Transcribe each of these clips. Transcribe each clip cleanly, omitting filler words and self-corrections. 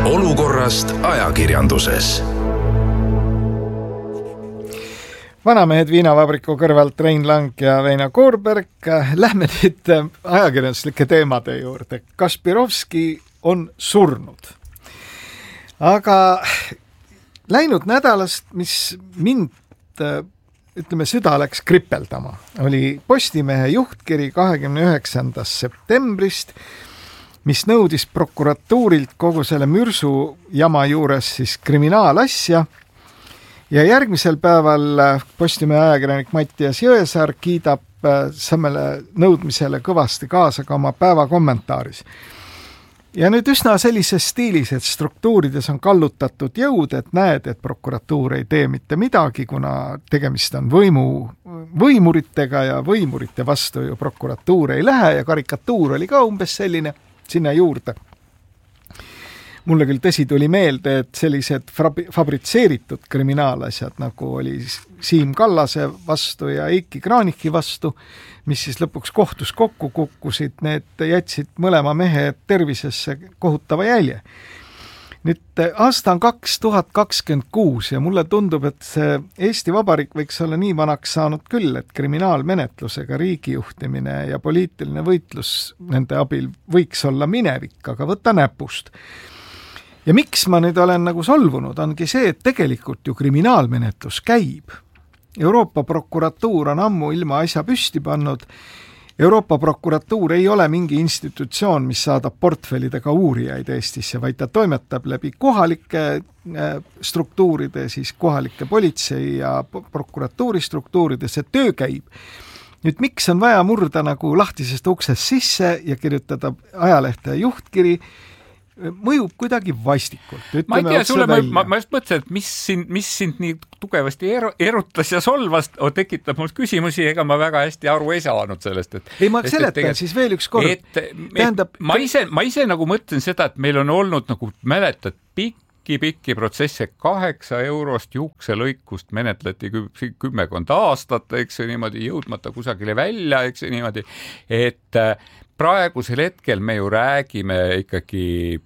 Olukorrast ajakirjanduses. Vanamehed viinavabriku kõrvalt Rein Lang ja Veina Koorberg. Lähme nüüd ajakirjanduslike teemade juurde. Kaspirovski on surnud. Aga läinud nädalast, mis mind, süda läks kripeldama, oli Postimehe juhtkiri 29. septembrist, mis nõudis prokuratuurilt kogu selle mürsu jama juures siis kriminaalasja. Ja järgmisel päeval Postimehe ajakirjanik Mattias Jõesaar kiidab samale nõudmisele kõvasti kaasa ka oma päevakommentaaris. Ja nüüd üsna sellises stiilis, et struktuurides on kallutatud jõud, et näed, et prokuratuur ei tee mitte midagi, kuna tegemist on võimuritega ja võimurite vastu ju prokuratuur ei lähe ja karikatuur oli ka umbes selline sinna juurde. Mulle küll tõsi tuli meelde, et sellised fabritseeritud kriminaalasjad, nagu oli Siim Kallase vastu ja Eiki Kranichi vastu, mis siis lõpuks kohtus kokku kukkusid, need jätsid mõlema mehe tervisesse kohutava jälje. Nüüd aasta on 2026 ja mulle tundub, et see Eesti Vabariik võiks olla nii vanaks saanud küll, et kriminaalmenetlusega riigijuhtimine ja poliitiline võitlus nende abil võiks olla minevik, aga võtta näpust. Ja miks ma nüüd olen nagu solvunud, ongi see, et tegelikult ju kriminaalmenetlus käib. Euroopa prokuratuur on ammu ilma asja püsti pannud. Euroopa prokuratuur ei ole mingi institutsioon, mis saadab portfellidega uurijaid Eestisse, vaid ta toimetab läbi kohalike struktuuride, siis kohalike politsei ja prokuratuuri struktuuride, see töö käib. Nüüd miks on vaja murda nagu lahtisest uksest sisse ja kirjutada ajalehte juhtkiri, mõjub kuidagi vastikult. Ma ei tea, sulle ma just mõtlesin, et mis sind nii tugevasti erutas ja solvas, tekitab mul küsimusi, ega ma väga hästi aru ei saanud sellest. Ei, ma seletan siis veel üks kord. Ma ise nagu mõtlen seda, et meil on olnud, nagu mäletad, pikki protsesse, 8 eurost juukselõikust menetleti 10 aastat, eks niimoodi jõudmata kusagile välja, eks niimoodi, et praegusel hetkel me ju räägime ikkagi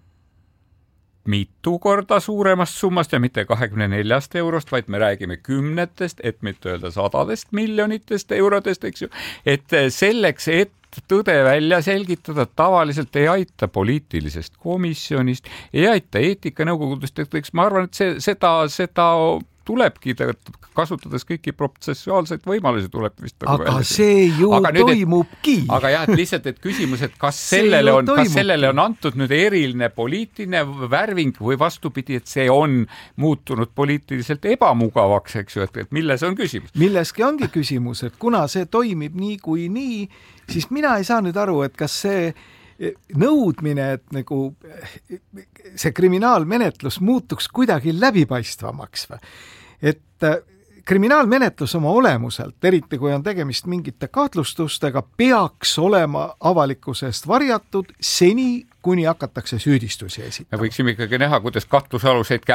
mitu korda suuremast summast ja mitte 24 eurost, vaid me räägime 10, et mitte öelda 100 miljonitest eurodest, eks ju. Et selleks, et tõde välja selgitada, tavaliselt ei aita poliitilisest komisjonist, ei aita eetikanõukogudest, eks ma arvan, et seda tulebki kasutades kõiki protsessuaalseid võimalusi tuleb vist. Aga see ju toimubki. Aga jah, et lihtsalt, et küsimus, et kas sellele on antud nüüd eriline poliitiline värving või vastupidi, et see on muutunud poliitiliselt ebamugavaks, eks ju, et milles on küsimus? Milleski ongi küsimus, et kuna see toimib nii kui nii, siis mina ei saa nüüd aru, et kas see nõudmine, et nagu see kriminaalmenetlus muutuks kuidagi läbipaistvamaks või? Et kriminaalmenetlus oma olemuselt, eriti kui on tegemist mingite kahtlustustega, peaks olema avalikkusest varjatud seni, kuni hakatakse süüdistusi esitama. Me võiksime ikkagi näha, kuidas kahtlusaluseid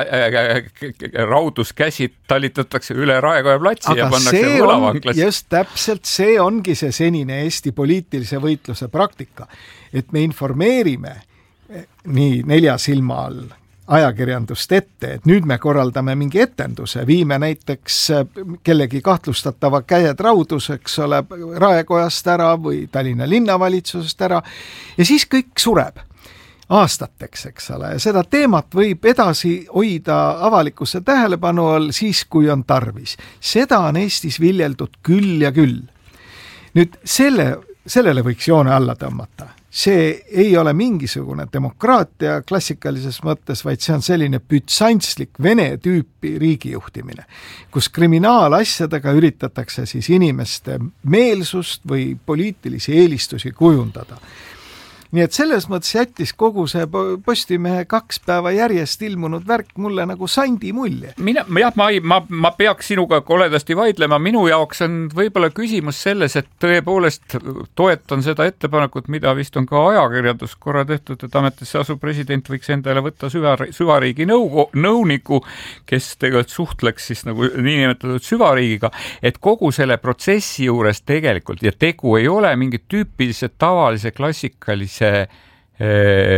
rauduskäsid talitatakse üle Raekoja platsi ja pannakse võlavanglasse. Just täpselt see ongi see senine Eesti poliitilise võitluse praktika, et me informeerime nii 4 silma all ajakirjandust ette, et nüüd me korraldame mingi etenduse, viime näiteks kellegi kahtlustatava käed rauduseks ole Raekojast ära või Tallinna linnavalitsusest ära ja siis kõik sureb aastateks, eks ole. Ja seda teemat võib edasi hoida avalikkuse tähelepanu all siis, kui on tarvis. Seda on Eestis viljeldud küll ja küll. Nüüd sellele võiks joone alla tõmmata. See ei ole mingisugune demokraatia klassikalises mõttes, vaid see on selline bütsantslik vene tüüpi riigijuhtimine, kus kriminaalasjadega üritatakse siis inimeste meelsust või poliitilisi eelistusi kujundada. Nii et selles mõttes jättis kogu see Postimehe 2 päeva järjest ilmunud värk mulle nagu sandi mulje. Ma peaks sinuga koledasti vaidlema. Minu jaoks on võib-olla küsimus selles, et tõepoolest toetan seda ettepanekut, mida vist on ka ajakirjandus korra tehtud, et ametisse asuv president võiks endale võtta süvariigi nõuniku, kes tegelikult suhtleks siis nagu niinimetatud süvariigiga, et kogu selle protsessi juures tegelikult ja tegu ei ole mingi tüüpilise tavalise klassikalise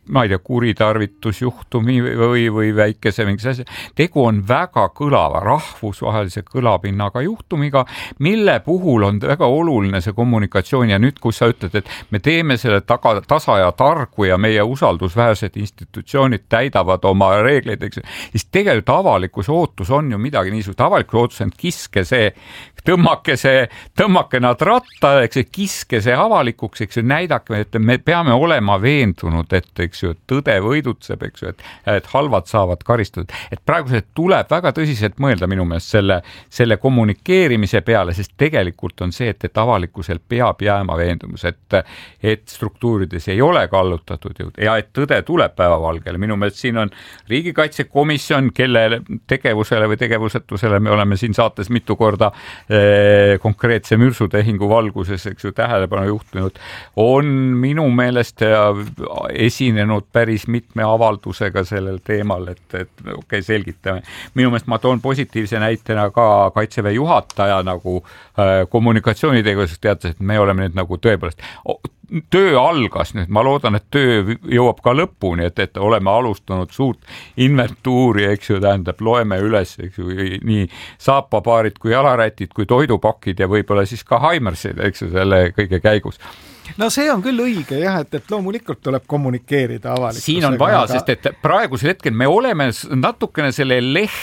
ma ei tea, kuritarvitusjuhtumi või väikese mingis asja. Tegu on väga kõlava, rahvusvahelise kõlapinnaga juhtumiga, mille puhul on väga oluline see kommunikatsioon ja nüüd, kus sa ütled, et me teeme selle tasa ja targu ja meie usaldusväärsed institutsioonid täidavad oma reegleid, eks, siis tegelikult avalikus ootus on ju midagi niisugust, avalikus ootus on kiske see, tõmmake nad ratta, eks, kiske see avalikuks, eks ju, näidake, et me peame olema veendunud, et eks ju, tõde võidutseb, eks ju, et halvad saavad karistada. Et praegusel tuleb väga tõsiselt mõelda minu meelest selle kommunikeerimise peale, sest tegelikult on see, et avalikkusel peab jääma veendumus, et struktuurides ei ole kallutatud jõud ja et tõde tuleb päevavalgele. Minu meelest siin on riigikaitsekomisjon, kelle tegevusele või tegevusetusele me oleme siin saates mitu korda konkreetse mürsutehingu valguses, eks ju, tähelepanu juhtinud, on minu meelest esinenud päris mitme avaldusega sellel teemal, et okei, selgitame. Minu meelest ma toon positiivse näitena ka Kaitseväe juhataja nagu kommunikatsioonitegevusest teatas, et me oleme nüüd nagu tõepoolest töö algas nüüd, ma loodan, et töö jõuab ka lõpuni, et oleme alustanud suurt inventuuri, eks ju, tähendab, loeme üles, eks ju, nii saapapaarid kui jalarätid kui toidupakid ja võib-olla siis ka Haimersid, eks ju, selle kõige käigus. No see on küll õige jah, et loomulikult tuleb kommunikeerida avalikkusega. Siin on vaja, sest et praegusel hetkel me oleme natukene selle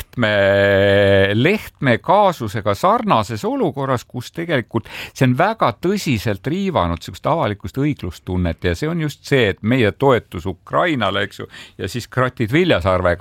lehtme kaasusega sarnases olukorras, kus tegelikult see on väga tõsiselt riivanud sellist avalikust õiglustunnet ja see on just see, et meie toetus Ukrainale, eks ju, ja siis kratid Viljasalve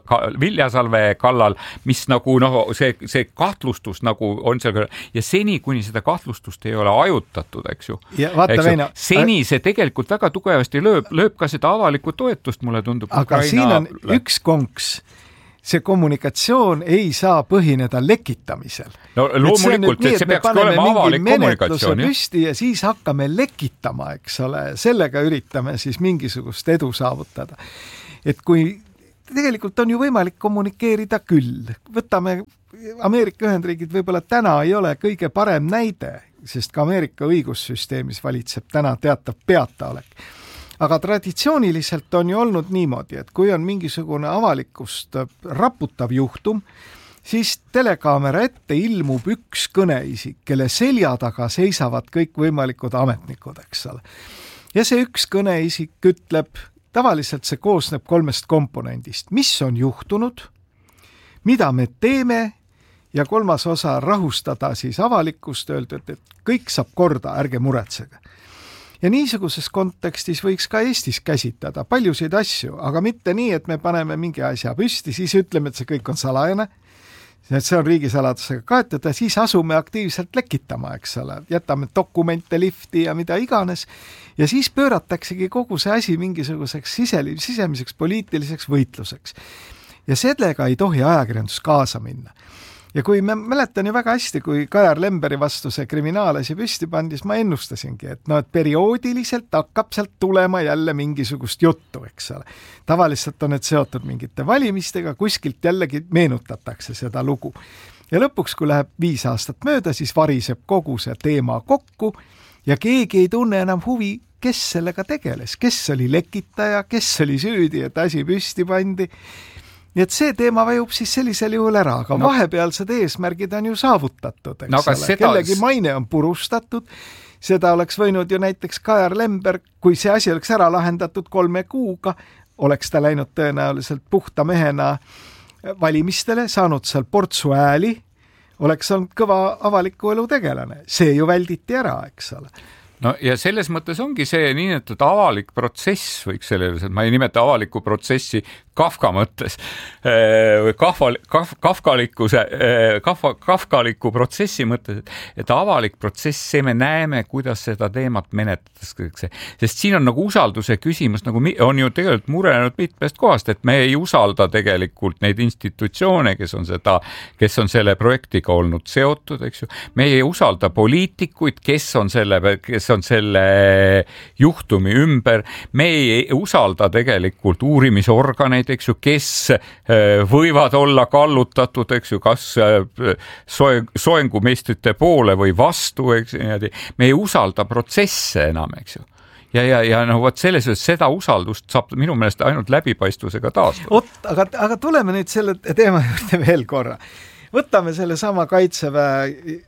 kallal, mis nagu see kahtlustus nagu on seal ja seni, kuni seda kahtlustust ei ole ajutatud, eks ju. Ja vaata, seni see tegelikult väga tugevasti lööb ka seda avalikku toetust, mulle tundub. Aga siin on üks konks. See kommunikatsioon ei saa põhineda lekitamisel. No loomulikult, et see peaks olema avalik kommunikatsioon. Püsti ja siis hakkame lekitama, eks ole. Sellega üritame siis mingisugust edu saavutada. Et kui tegelikult on ju võimalik kommunikeerida küll. Võtame Ameerika Ühendriigid võib-olla täna ei ole kõige parem näide, sest ka Ameerika õigussüsteemis valitseb täna teatav peataolek. Aga traditsiooniliselt on ju olnud niimoodi, et kui on mingisugune avalikkust raputav juhtum, siis telekaamera ette ilmub üks kõneisik, kelle selja taga seisavad kõik võimalikud ametnikud, eks ole. Ja see üks kõneisik ütleb, tavaliselt see koosneb 3 komponendist, mis on juhtunud, mida me teeme, ja 3. osa rahustada siis avalikkust, öeldud, et kõik saab korda, ärge muretsege. Ja niisuguses kontekstis võiks ka Eestis käsitada paljusid asju, aga mitte nii, et me paneme mingi asja püsti, siis ütleme, et see kõik on salajane, et see on riigisaladusega kaetud ja siis asume aktiivselt lekitama, eks ole. Jätame dokumente lifti ja mida iganes ja siis pöörataksegi kogu see asi mingisuguseks sisemiseks poliitiliseks võitluseks. Ja sellega ei tohi ajakirjandus kaasa minna. Ja kui me mäletan ju väga hästi, kui Kajar Lemberi vastu see kriminaalasi püsti pandis, ma ennustasingi, et perioodiliselt hakkab sealt tulema jälle mingisugust juttu, eks ole. Tavaliselt on need seotud mingite valimistega, kuskilt jällegi meenutatakse seda lugu. Ja lõpuks, kui läheb 5 aastat mööda, siis variseb kogu see teema kokku ja keegi ei tunne enam huvi, kes sellega tegeles, kes oli lekitaja, kes oli süüdi, et asi püsti pandi. Nii et see teema vajub siis sellisel juhul ära, aga vahepealsed eesmärgid on ju saavutatud, eks ole. Kellegi maine on purustatud, seda oleks võinud ju näiteks Kajar Lember, kui see asi oleks ära lahendatud 3 kuuga, oleks ta läinud tõenäoliselt puhta mehena valimistele, saanud seal portsu ääli, oleks olnud kõva avaliku elu tegelane. See ju välditi ära, eks ole. No ja selles mõttes ongi see nii, et avalik protsess võiks sellele, ma ei nimeta avalikku protsessi Kafka mõttes, kafkaliku protsessi mõttes, et avalik protsess, see me näeme, kuidas seda teemat menetletakse. Sest siin on nagu usalduse küsimus, nagu on ju tegelikult murenenud mitmest kohast, et me ei usalda tegelikult neid institutsioone, kes on selle projektiga olnud seotud, eks ju. Me ei usalda poliitikuid, kes on selle juhtumi ümber. Me ei usalda tegelikult uurimisorganeid, eks ju, kes võivad olla kallutatud, eks ju, kas soengumeistrite poole või vastu, eks ju. Me ei usalda protsesse enam, eks ju. ja no vot selles mõttes seda usaldust saab minu meelest ainult läbipaistvusega taastada. Aga tuleme nüüd selle teema juurde veel korra. Võtame selle sama Kaitseväe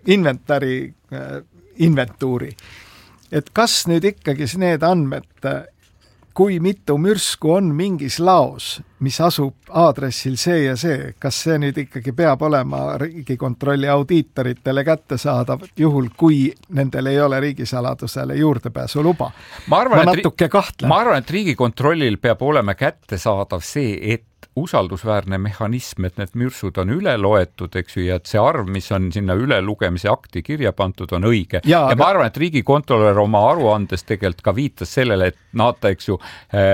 inventuuri. Et kas nüüd ikkagi need andmed, kui mitu mürsku on mingis laos, mis asub aadressil see ja see, kas see nüüd ikkagi peab olema Riigikontrolli audiitoritele kättesaadav juhul, kui nendel ei ole riigisaladusele juurdepääsu luba? Ma natuke kahtlen. Ma arvan, et Riigikontrollil peab olema kättesaadav see, et usaldusväärne mehhanism, et need mürsud on üle loetud, eks ju, ja et see arv, mis on sinna ülelugemise akti kirja pandud, on õige. Ja ma arvan, et riigikontrolör oma aruandes tegelikult ka viitas sellele, et nad, eks ju,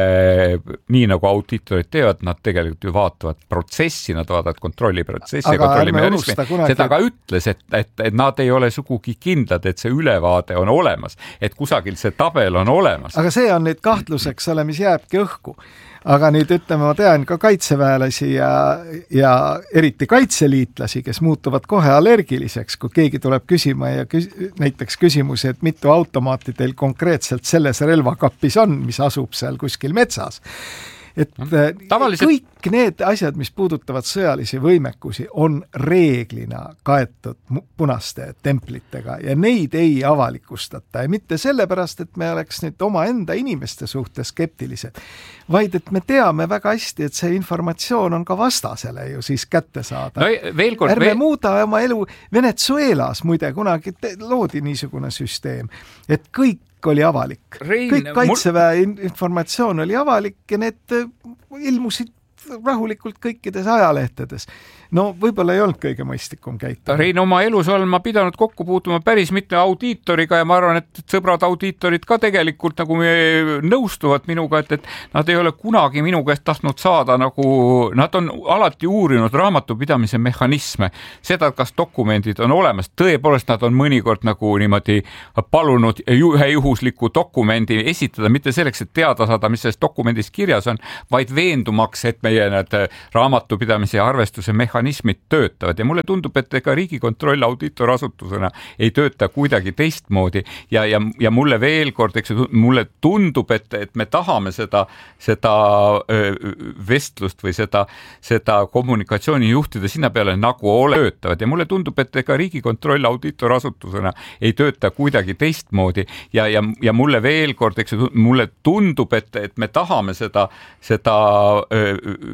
nii nagu audiitorid teevad, nad tegelikult ju vaatavad protsessi, nad vaatavad kontrolliprotsessi ja kontrollimehhanismi. Seda ka ütles, et nad ei ole sugugi kindlad, et see ülevaade on olemas, et kusagil see tabel on olemas. Aga see on nüüd kahtluseks ole, mis jääbki õhku. Aga nüüd ütleme, ma tean ka kaitseväelasi ja eriti kaitseliitlasi, kes muutuvad kohe allergiliseks, kui keegi tuleb küsima ja näiteks küsimusi, et mitu automaati teil konkreetselt selles relvakapis on, mis asub seal kuskil metsas. Et kõik need asjad, mis puudutavad sõjalisi võimekusi, on reeglina kaetud punaste templitega ja neid ei avalikustata. Ja mitte sellepärast, et me oleks nüüd oma enda inimeste suhtes skeptilised, vaid et me teame väga hästi, et see informatsioon on ka vastasele ju siis kätte saada. No, ärme muuda oma elu. Venezuelas muide kunagi loodi niisugune süsteem, et kõik oli avalik. Kõik Kaitseväe informatsioon oli avalik ja need ilmusid rahulikult kõikides ajalehtedes. No võib-olla ei olnud kõige mõistlikum käituda. Rein, oma elus olen ma pidanud kokku puutuma päris mitme audiitoriga ja ma arvan, et sõbrad audiitorid ka tegelikult nagu nõustuvad minuga, et nad ei ole kunagi minu käest tahtnud saada nagu, nad on alati uurinud raamatupidamise mehhanisme, seda, kas dokumendid on olemas, tõepoolest nad on mõnikord nagu niimoodi palunud ühe juhusliku dokumendi esitada, mitte selleks, et teada saada, mis selles dokumendis kirjas on, vaid veendumaks, et meie need raamatupidamise ja arvestuse mehhanismid töötavad ja mulle tundub, et ega Riigikontroll audiitorasutusena ei tööta kuidagi teistmoodi ja mulle veel kord, eks mulle tundub, et me tahame seda vestlust või seda kommunikatsiooni juhtida sinna peale nagu töötavad ja mulle tundub, et ega Riigikontroll audiitorasutusena ei tööta kuidagi teistmoodi ja mulle veel kord, eks mulle tundub, et me tahame seda